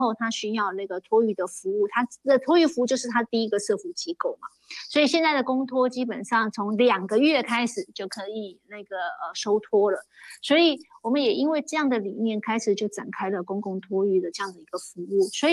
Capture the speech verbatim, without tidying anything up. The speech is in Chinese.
后他需要那个托育的服务，他的托育服务就是他第一个社福机构嘛。所以现在的公托基本上从两个月开始就可以那个呃收托了，所以我们也因为这样的理念开始就展开了公共托育的这样的一个服务，所以。